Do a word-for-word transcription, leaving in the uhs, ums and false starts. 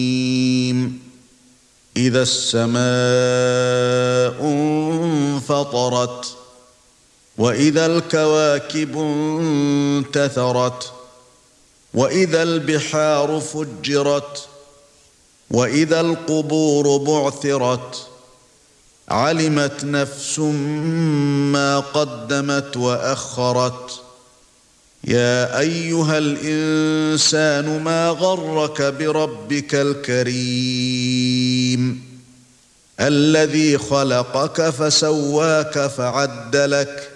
إذا السماء انفطرت وإذا الكواكب انتثرت وإذا البحار فجرت وإذا القبور بعثرت علمت نفس ما قدمت وأخرت يا أيها الإنسان ما غرك بربك الكريم الذي خلقك فسواك فعدلك